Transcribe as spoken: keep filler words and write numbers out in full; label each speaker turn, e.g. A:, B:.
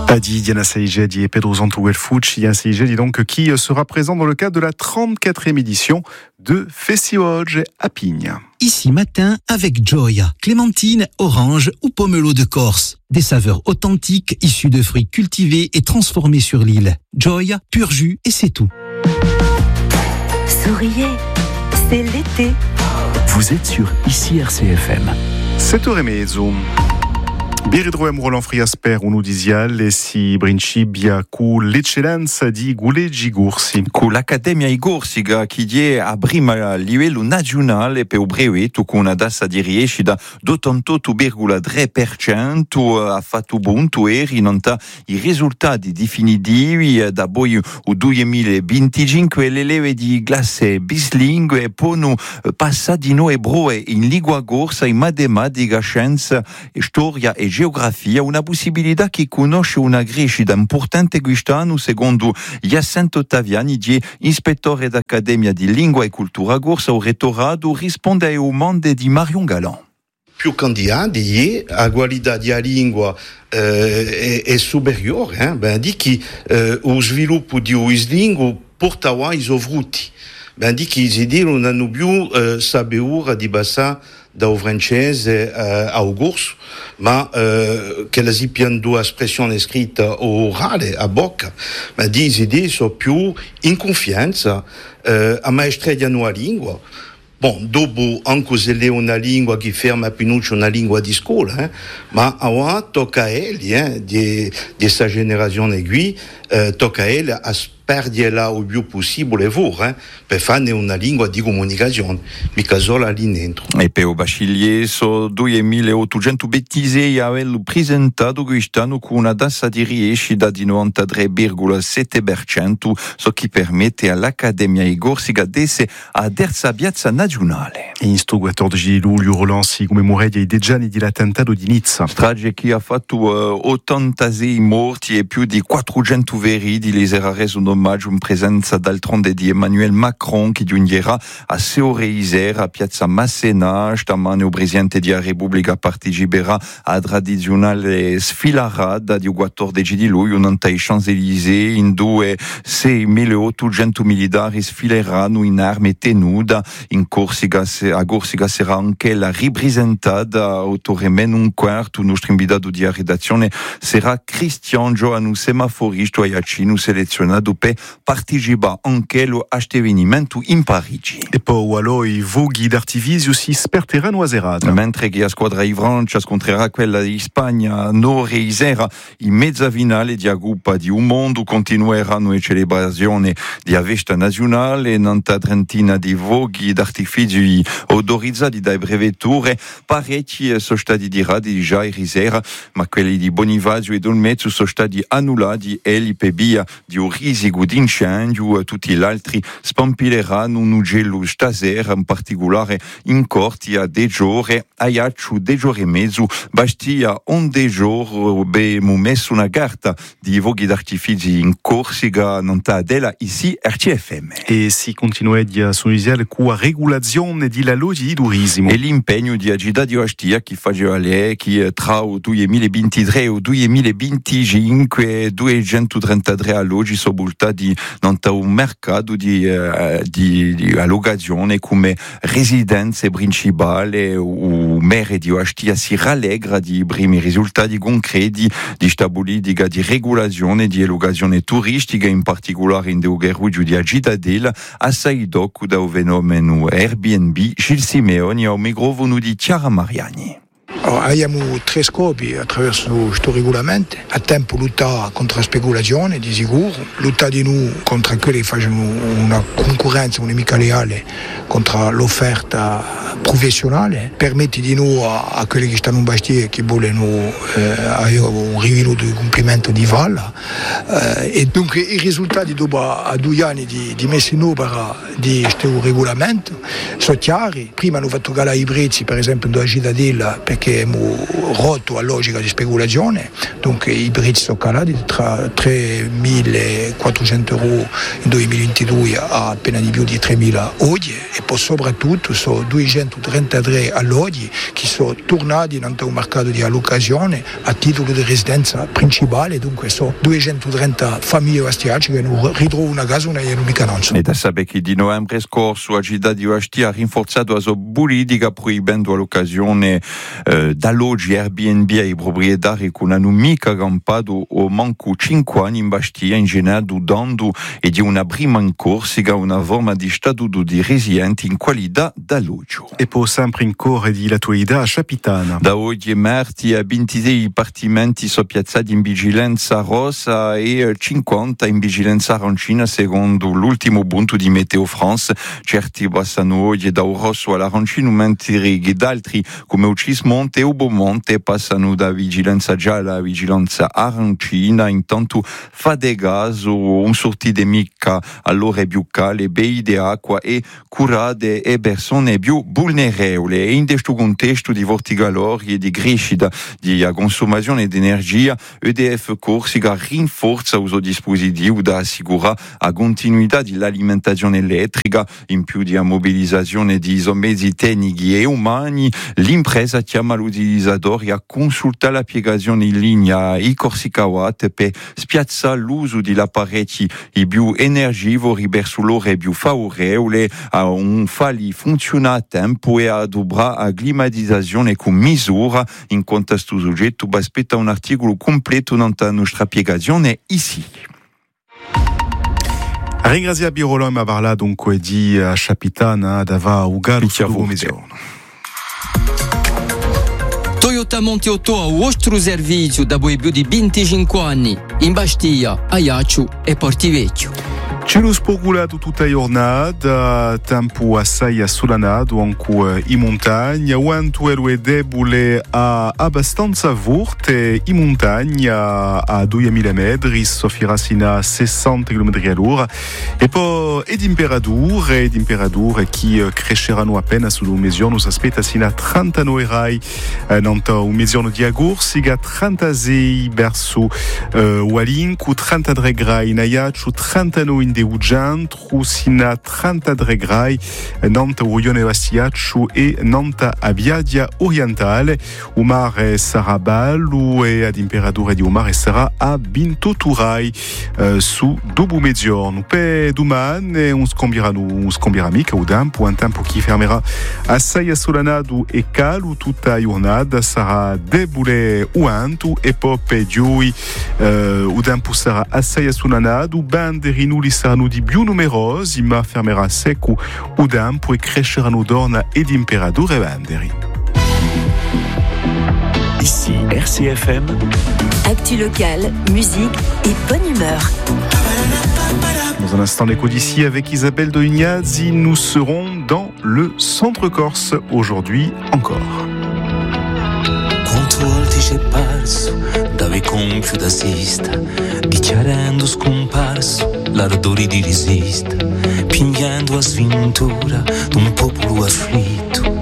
A: Adi Diana Saïgedi et Pedro Zantuel Fucci, Diana Saïgedi donc qui sera présent dans le cadre de la trente-quatrième édition de Festival à Pigne.
B: Ici matin avec Gioia, clémentine, orange ou pomelo de Corse. Des saveurs authentiques issues de fruits cultivés et transformés sur l'île. Gioia, pur jus et c'est tout.
C: Souriez, c'est l'été.
D: Vous êtes sur Ici R C F M.
A: sept heures trente. Biridroem Roland Friasper unu dizial e si principia cu l'eccellenza di Guleggi Gursi.
E: Cu l'Accademia Igorsiga che die a prima livello nazionale per brevetto con una tassa di riescita dell'ottantotto virgola tre per cento ha fatto punto e rinonta i risultati definitivi da poi il duemilaventicinque le leve di classe bislingue poi passati noi broe in lingua corsa in matematica, scienza, storia e geografia, una possibilità che conosce una crescita importante quest'anno secondo Jacinto Taviani, di ispettore d'Accademia di Lingua e Cultura Corsa o rettorato, risponde ai domande di Marion Galan.
F: Più candidati, a qualità della lingua eh, è, è superiore, eh? Ben, di che eh, lo sviluppo di questa lingua portava i suoi frutti. Ben, di che si dice non hanno più eh, saputo di passare dal francese eh, al corso, ma eh, che la si pian due espressioni scritte o orale a bocca, ma di si dice sono più in confianza eh, a maestria di una lingua. Bon, dopo anche se è una lingua che ferma pinuccio una lingua di scuola, eh? Ma ora tocca a elli, eh, di questa generazione qui, eh, tocca a elli a sperderla il più possibile eh, per fare una lingua di comunicazione, mica solo lì dentro.
E: E per Bacilier, duemilaottocentoventisei aveva presentato quest'anno con una tassa di riescita di novantatré virgola sette per cento, so che permette all'Accademia Igorsiga di essere a terza piazza nazionale.
A: In sto quattordici luglio Roland si commemoregia i dieci anni dell'attentato di Nizza.
E: Strage che ha fatto uh, ottantasei morti e più di quattrocento feriti, les era reso un omaggio in presenza d'altronde di Emmanuel Macron che giungerà a sei ore isera a Piazza Massena. Stamane il Presidente della Repubblica parteciperà a tradizionale sfilarata di quattordici di luglio ai Champs-Élysées in due seimilaottocento militari sfileranno in armi tenuta. In Corsica, a Corsica sarà anche la ripresentata autoremeno un quarto. Il nostro invitato di redazione sarà Cristian Giovanni, semaforisto aiacino selezionato per partecipa anche allo avvenimento in Parigi.
A: E poi allora i voghi d'artificio si sperteranno a Serata.
E: Mentre che la squadra di Francia scontrerà quella di Spagna, Nord e Isera, in mezza finale di Coppa di un mondo continueranno le celebrazioni di festa nazionale, nanta trentina di voghi d'artificio autorizzati dai brevetture, parecchi sono stati tirati già in Isera, ma quelli di Bonifacio e Dolmezzo sono stati annullati e li per via di un risico d'incendio. Tutti gli altri spampileranno un ugello stasera, in particolare in Corti a De Giore, Ajaccio De Giore e mezzo, Bastia on De Giore. Abbiamo messo una carta di voghi d'artifici in Corsica, non sta della ici R C F M.
A: E si continua a sottolineare con la regolazione di la legge di turismo.
E: E l'impegno di Agida di Ostia che faceva lei che tra il duemilaventitré e il duemilaventicinque duecentotrentatré alloggi sono buttati non un mercato di, uh, di, di allogazione come residenze principali. Il maire di Ostia si rallegra di primi risultati concreti di stabilitica di regolazione di allogazione turistica, in particolare in Deugerugio di Agitadel, assai dopo da un fenomeno Airbnb. Gilles Simeoni al microfono di Chiara Mariani.
G: Abbiamo tre scopi attraverso questo regolamento: a tempo lottare contro la speculazione di sicuro, lottare di noi contro quelli che fanno una concorrenza, un'amica leale contro l'offerta professionale, permette di noi a, a quelli che stanno in Bastia che vogliono eh, avere un livello di complimento di valla eh, e dunque i risultati dopo a due anni di, di messa in opera di questo regolamento sono chiari. Prima hanno fatto gala ai prezzi, per esempio in Agitadella, per perché abbiamo rotto la logica di speculazione, dunque i prezzi sono calati tra tremilaquattrocento euro nel duemilaventidue a appena di più di tremila oggi, e poi soprattutto sono duecentotrentatré alloggi che sono tornati nel mercato di allocazione a titolo di residenza principale, dunque sono duecentotrenta famiglie vastiaci che non ritrovano una casa una unica non so.
E: E da sapere che di novembre scorso la città di Ostia ha rinforzato la sua politica proibendo l'occasione eh, d'alloggi Airbnb ai proprietari che non hanno mica campato o manco cinque anni in Bastia in genere dando e di una prima in corsica una forma di statuto di residenti in qualità d'alloggio.
A: E poi sempre in corre di l'attualità a Capitana.
E: Da oggi è martedì a ventisei i partimenti sono piazzati in vigilanza rossa e cinquanta in vigilanza arancina secondo l'ultimo punto di Meteo France. Certi passano oggi da rosso all'arancino mentre che altri come Ucismonte o Beaumonte passano da vigilanza gialla a vigilanza arancina. Intanto Fadegas o un sortite mica all'ora più cale, bei di acqua e curate e persone più vulnerabili. E in questo contesto di vortigalori e di crescita di consumazione di energia, E D F Corsica rinforza il suo dispositivo da assicurare la continuità dell'alimentazione elettrica, in più di mobilizzazione di mezzi tecnici e umani. L'impresa chiama l'utilizzatore a consultare l'applicazione in linea i Corsica Watt per spiazzare l'uso degli apparecchi più energivori verso l'ora più favorevole, a un farli funzionare a tempo e a adoperare la climatizzazione con misura. In quanto a questo soggetto, vi aspetta un articolo completo nella nostra applicazione ici.
A: Ringrazia Birolom a parla dunque di Capitana dava Ugalo su Mezzogiorno.
H: Toyota Monteotto ha il vostro servizio da più di venticinque anni in Bastia, Ajaccio e Portivecchio.
A: Cielo spoculato tutta la giornata, tempo assai assolanato anche in montagna, quanto è debole a abbastanza forte in montagna a duemila metri, soffrirà sino a sessanta chilometri all'ora, e poi le temperature, le temperature che cresceranno appena sul mezzogiorno, si aspetta sino a trentanove gradi nel mezzogiorno di agosto, a trentasei verso Walinco, trentatré gradi in Ajaccio, trentanove in Ugentru, sino a trentatré gradi nanta Urione Vastiaccio e nanta Abbiadia Orientale. O mare sarà bello e la temperatura di o mare sarà a ventotto gradi eh, su dopo mezzogiorno. Per domani non scambierà, non scambierà mica o tempo, un tempo che fermerà assai assolanato e caldo tutta la giornata, sarà debole o anto, e poi per oggi eh, o tempo sarà assai assolanato, banderini saranno di più numerosi, ma fermerà secco o tempo e cresceranno d'orna e temperature banderi.
D: Ici R C F M.
C: Actu locale, musique et bonne humeur.
A: Dans un instant, l'écho d'ici avec Isabelle de Ignazzi, nous serons dans le centre corse aujourd'hui encore.
I: Quante volte c'è parso dove compio d'assista, dichiarando scomparso l'ardore di resistere, pigliando la sventura d'un popolo afflitto.